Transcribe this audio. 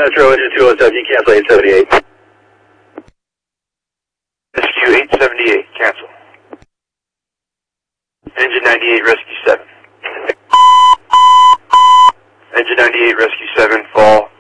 Metro, engine 207, you cancel 878. Rescue 878, cancel. Engine 98, rescue 7. Engine 98, rescue 7, fall.